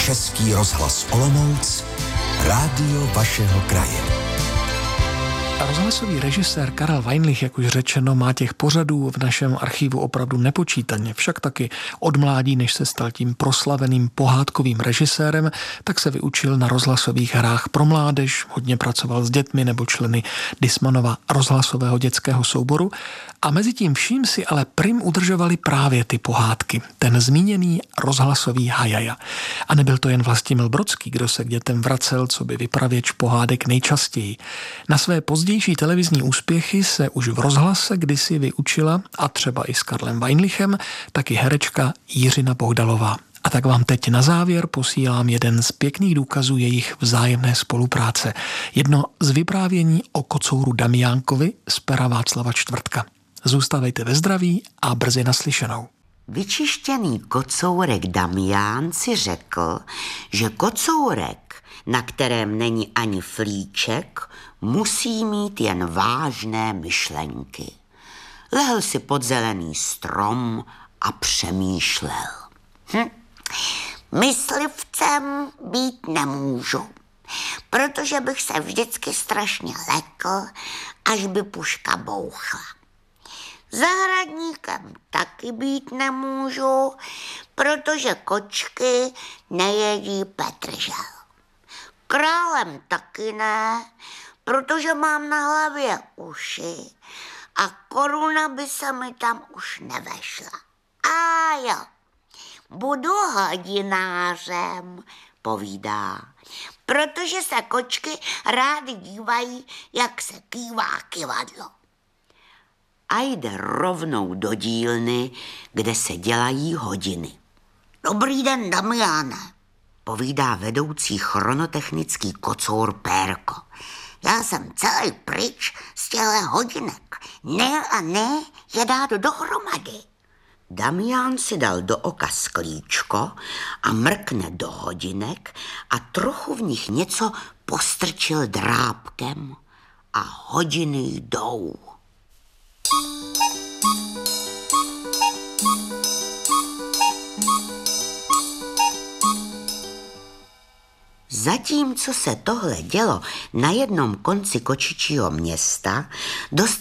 Český rozhlas Olomouc, rádio vašeho kraje. Rozhlasový režisér Karel Weinlich, jak už řečeno, má těch pořadů v našem archivu opravdu nepočítaně. Však taky od mládí, než se stal tím proslaveným pohádkovým režisérem, tak se vyučil na rozhlasových hrách pro mládež, hodně pracoval s dětmi nebo členy Dismanova rozhlasového dětského souboru a mezi tím vším si ale prim udržovali právě ty pohádky, ten zmíněný rozhlasový hajaja. A nebyl to jen Vlastimil Brodský, kdo se k dětem vracel, co by vypravěč pohádek nejčastěji. Na své pozdější televizní úspěchy se už v rozhlase kdysi vyučila, a třeba i s Karlem Weinlichem, taky herečka Jiřina Bohdalová. A tak vám teď na závěr posílám jeden z pěkných důkazů jejich vzájemné spolupráce. Jedno z vyprávění o kocouru Damiánkovi z pera Václava Čtvrtka. Zůstávejte ve zdraví a brzy naslyšenou. Vyčištěný kocourek Damián si řekl, že kocourek, na kterém není ani flíček, musí mít jen vážné myšlenky. Lehl si pod zelený strom a přemýšlel. Myslivcem být nemůžu, protože bych se vždycky strašně lekl, až by puška bouchla. Zahradníkem taky být nemůžu, protože kočky nejedí petržel. Králem taky ne, protože mám na hlavě uši a koruna by se mi tam už nevešla. A jo, budu hodinářem, povídá, protože se kočky rády dívají, jak se kývá kyvadlo. A jde rovnou do dílny, kde se dělají hodiny. Dobrý den, Damiáne, povídá vedoucí chronotechnický kocour Pérko. Já jsem celý pryč z těchto hodinek. Ne a ne je dát dohromady. Damián si dal do oka sklíčko a mrkne do hodinek a trochu v nich něco postrčil drápkem a hodiny jdou. Zatímco se tohle dělo na jednom konci kočičího města, dostal